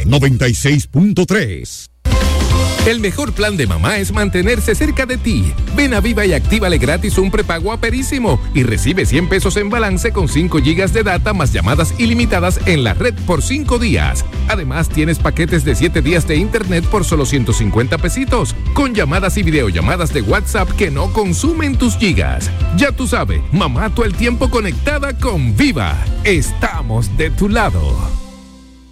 96.3. El mejor plan de mamá es mantenerse cerca de ti. Ven a Viva y actívale gratis un prepago a Perísimo y recibe 100 pesos en balance con 5 gigas de data más llamadas ilimitadas en la red por 5 días. Además, tienes paquetes de 7 días de internet por solo 150 pesitos, con llamadas y videollamadas de WhatsApp que no consumen tus gigas. Ya tú sabes, mamá todo el tiempo conectada con Viva. Estamos de tu lado.